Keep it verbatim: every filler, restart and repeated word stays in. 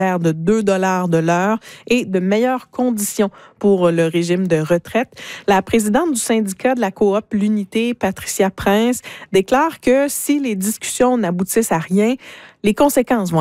de deux dollars de l'heure et de meilleures conditions pour le régime de retraite. La présidente du syndicat de la coop L'Unité, Patricia Prince, déclare que si les discussions n'aboutissent à rien, les conséquences vont